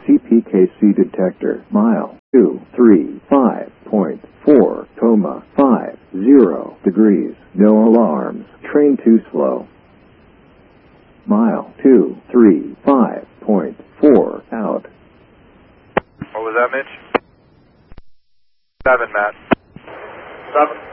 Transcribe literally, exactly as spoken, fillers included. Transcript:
C P K C detector. Mile two three five point four, coma five zero degrees. No alarms. Train too slow. Mile two three five point four, out. What was that, Mitch? Seven, Matt. Seven.